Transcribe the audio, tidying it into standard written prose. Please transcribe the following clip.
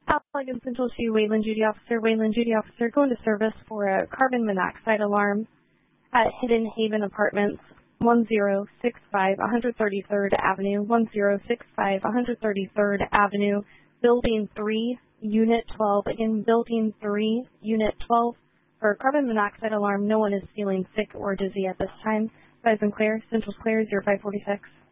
Allegan Central to Wayland Duty Officer. Wayland Duty Officer going to service for a carbon monoxide alarm at Hidden Haven Apartments, 1065 133rd Avenue, 1065 133rd Avenue, Building 3, Unit 12. Again, Building 3, Unit 12. For carbon monoxide alarm, no one is feeling sick or dizzy at this time. Guys and clear. Central's clear, 0546.